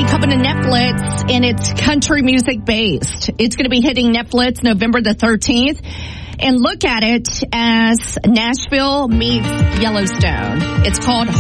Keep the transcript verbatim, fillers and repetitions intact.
coming to Netflix, and it's country music based. It's going to be hitting Netflix November the thirteenth. And look at it as Nashville meets Yellowstone. It's called